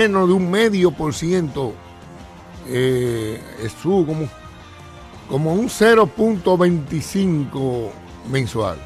menos de un 0,5%, como un 0,25 mensual.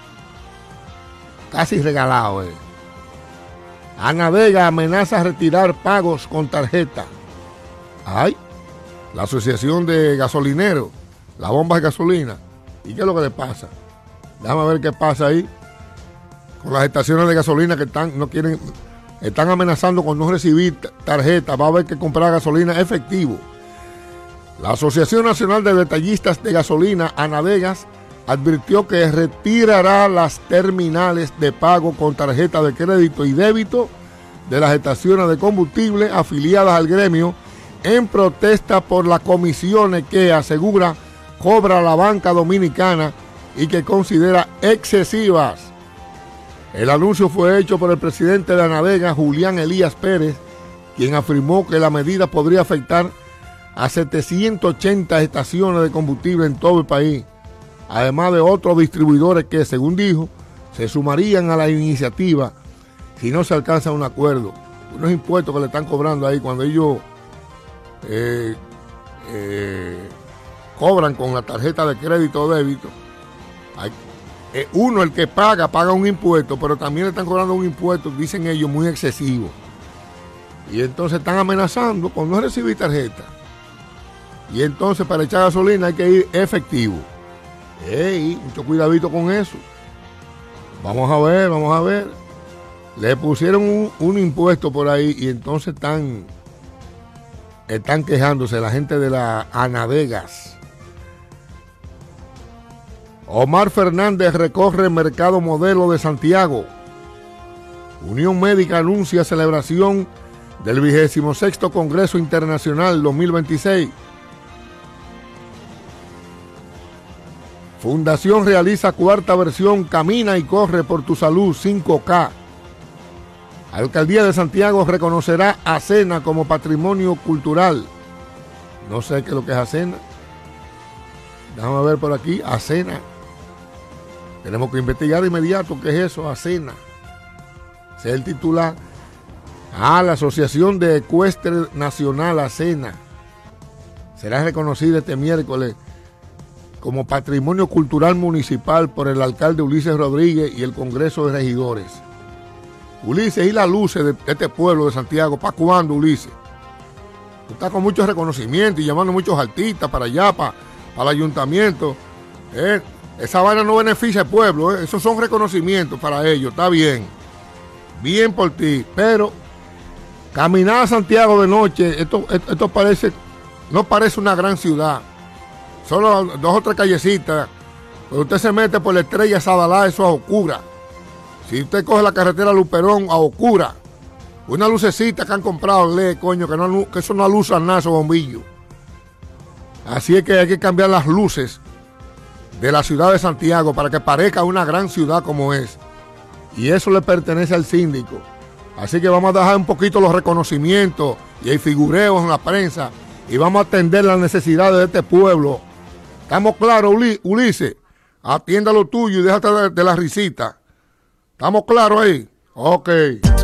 Casi regalado. Ana Vega amenaza retirar pagos con tarjeta. Ay, la asociación de gasolineros, la bomba de gasolina. ¿Y qué es lo que le pasa? Déjame ver qué pasa ahí con las estaciones de gasolina que están amenazando con no recibir tarjeta. Va a haber que comprar gasolina efectivo. La Asociación Nacional de Detallistas de Gasolina, Anadegas, advirtió que retirará las terminales de pago con tarjeta de crédito y débito de las estaciones de combustible afiliadas al gremio en protesta por las comisiones que, asegura, cobra la banca dominicana y que considera excesivas. El anuncio fue hecho por el presidente de Anadegas, Julián Elías Pérez, quien afirmó que la medida podría afectar a 780 estaciones de combustible en todo el país, además de otros distribuidores que, según dijo, se sumarían a la iniciativa si no se alcanza un acuerdo. Unos impuestos que le están cobrando ahí cuando ellos cobran con la tarjeta de crédito o débito. Uno, el que paga un impuesto, pero también le están cobrando un impuesto, dicen ellos, muy excesivo. Y entonces están amenazando con no recibir tarjeta. Y entonces para echar gasolina hay que ir efectivo. Mucho cuidadito con eso. Vamos a ver. Le pusieron un impuesto por ahí y entonces están quejándose la gente de la Anadegas. Omar Fernández recorre Mercado Modelo de Santiago. Unión Médica anuncia celebración del 26º Congreso Internacional 2026. Fundación realiza cuarta versión Camina y Corre por tu Salud 5K. Alcaldía de Santiago reconocerá a Asena como patrimonio cultural. No sé qué es lo que es Asena. Déjame ver por aquí. Asena. Tenemos que investigar de inmediato qué es eso, Asena. Ese es el titular. La Asociación de Ecuestre Nacional, Asena, será reconocida este miércoles como Patrimonio Cultural Municipal por el alcalde Ulises Rodríguez y el Congreso de Regidores. Ulises, ¿y las luces de este pueblo de Santiago? ¿Para cuándo, Ulises? Tú estás con muchos reconocimientos y llamando a muchos artistas para allá, para el ayuntamiento. Esa vaina no beneficia al pueblo. Esos son reconocimientos para ellos. Está bien. Bien por ti. Pero caminar a Santiago de noche, esto no parece una gran ciudad. Solo 2 o 3 callecitas. Pero usted se mete por la Estrella Sadalá, eso es oscura. Si usted coge la carretera Luperón, a oscura. Una lucecita que han comprado, que eso no alusa nada, esos bombillos. Así es que hay que cambiar las luces de la ciudad de Santiago para que parezca una gran ciudad como es. Y eso le pertenece al síndico. Así que vamos a dejar un poquito los reconocimientos y hay figureos en la prensa y vamos a atender las necesidades de este pueblo. ¿Estamos claros, Ulises? Atienda lo tuyo y déjate de la risita. ¿Estamos claros ahí? Ok.